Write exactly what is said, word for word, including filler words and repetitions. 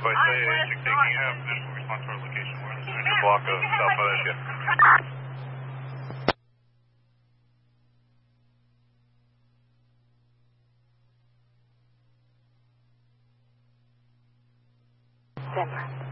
By say taking a position response to our location. We're in the center block of South Philadelphia. Denver.